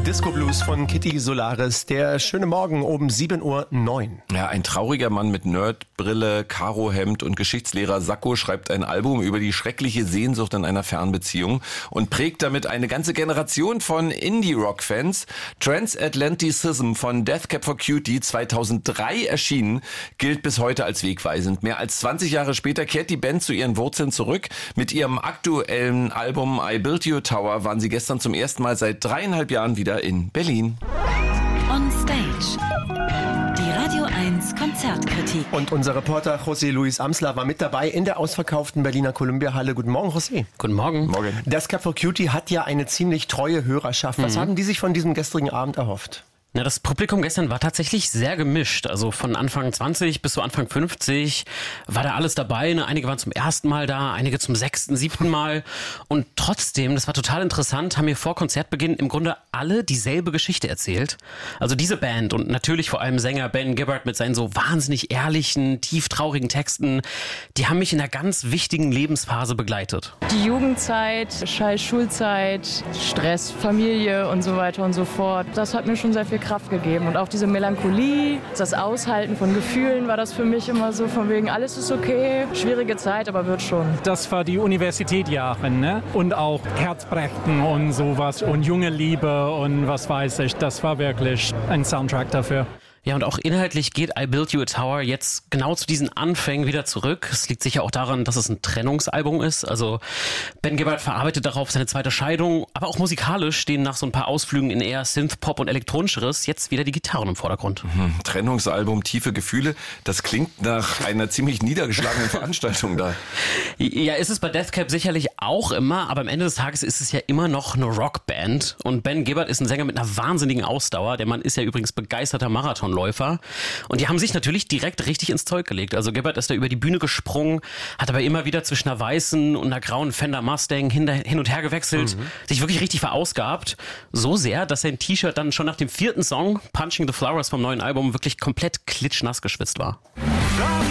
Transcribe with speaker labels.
Speaker 1: Disco Blues von Kitty Solaris. Der schöne Morgen um 7:09 Uhr.
Speaker 2: Ja, ein trauriger Mann mit Nerdbrille, Karohemd und Geschichtslehrer Sakko schreibt ein Album über die schreckliche Sehnsucht in einer Fernbeziehung und prägt damit eine ganze Generation von Indie-Rock-Fans. Transatlanticism von Death Cab for Cutie, 2003 erschienen, gilt bis heute als wegweisend. Mehr als 20 Jahre später kehrt die Band zu ihren Wurzeln zurück. Mit ihrem aktuellen Album I Built You a Tower waren sie gestern zum ersten Mal seit 3,5 Jahren wieder in Berlin.
Speaker 3: On Stage. Die Radio 1 Konzertkritik.
Speaker 1: Und unser Reporter José Luis Amsler war mit dabei in der ausverkauften Berliner Columbia-Halle. Guten Morgen, José.
Speaker 4: Guten Morgen.
Speaker 2: Morgen.
Speaker 1: Death Cab for Cutie hat ja eine ziemlich treue Hörerschaft. Was haben die sich von diesem gestrigen Abend erhofft?
Speaker 4: Na, das Publikum gestern war tatsächlich sehr gemischt. Also von Anfang 20 bis zu Anfang 50 war da alles dabei. Einige waren zum ersten Mal da, einige zum 6., 7. Mal. Und trotzdem, das war total interessant, haben mir vor Konzertbeginn im Grunde alle dieselbe Geschichte erzählt. Also diese Band und natürlich vor allem Sänger Ben Gibbard mit seinen so wahnsinnig ehrlichen, tieftraurigen Texten, die haben mich in einer ganz wichtigen Lebensphase begleitet.
Speaker 5: Die Jugendzeit, scheiß Schulzeit, Stress, Familie und so weiter und so fort. Das hat mir schon sehr viel Kraft gegeben. Und auch diese Melancholie, das Aushalten von Gefühlen war das für mich immer so von wegen, alles ist okay, schwierige Zeit, aber wird schon.
Speaker 6: Das war die Universitätsjahre, ne? Und auch Herzbrechen und sowas und junge Liebe und was weiß ich. Das war wirklich ein Soundtrack dafür.
Speaker 4: Ja, und auch inhaltlich geht I Built You a Tower jetzt genau zu diesen Anfängen wieder zurück. Es liegt sicher auch daran, dass es ein Trennungsalbum ist. Also Ben Gibbard verarbeitet darauf seine zweite Scheidung, aber auch musikalisch stehen nach so ein paar Ausflügen in eher Synth-Pop und Elektronischeres jetzt wieder die Gitarren im Vordergrund.
Speaker 2: Trennungsalbum, tiefe Gefühle, das klingt nach einer ziemlich niedergeschlagenen Veranstaltung da.
Speaker 4: Ja, ist es bei Death Cab sicherlich auch immer, aber am Ende des Tages ist es ja immer noch eine Rockband. Und Ben Gibbard ist ein Sänger mit einer wahnsinnigen Ausdauer. Der Mann ist ja übrigens begeisterter Marathonläufer. Und die haben sich natürlich direkt richtig ins Zeug gelegt. Also Gibbard ist da über die Bühne gesprungen, hat aber immer wieder zwischen einer weißen und einer grauen Fender Mustang hin und her gewechselt, sich wirklich richtig verausgabt. So sehr, dass sein T-Shirt dann schon nach dem 4. Song, Punching the Flowers vom neuen Album, wirklich komplett klitschnass geschwitzt war.